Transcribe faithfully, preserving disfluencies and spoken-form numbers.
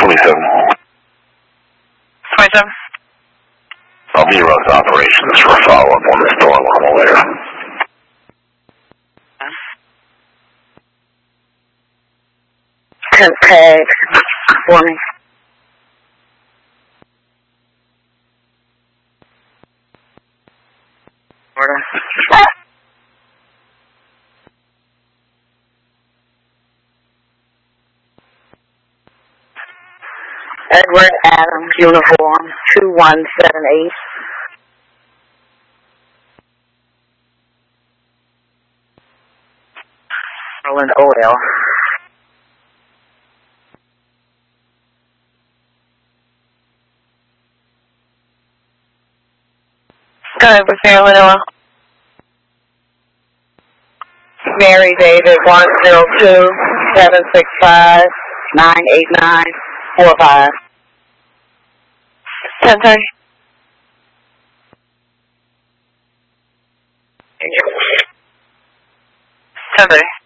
twenty-seven. twenty-seven. I'll be runs operations for a follow-up on the store level later. Okay, for me. Edward Adams, uniform, two one seven eight. Maryland Oil. Go ahead with Maryland Oil. Mary David, one zero two, seven six five, nine eight nine, four five. ten thirty. ten thirty.